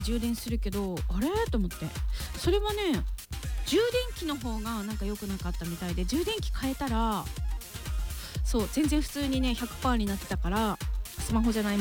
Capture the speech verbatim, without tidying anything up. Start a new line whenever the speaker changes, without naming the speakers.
充電するけど、あれと思って、それはね充電器の方がなんか良くなかったみたいで、充電器変えたらそう全然普通にねひゃくパーセントになってたから、スマホじゃない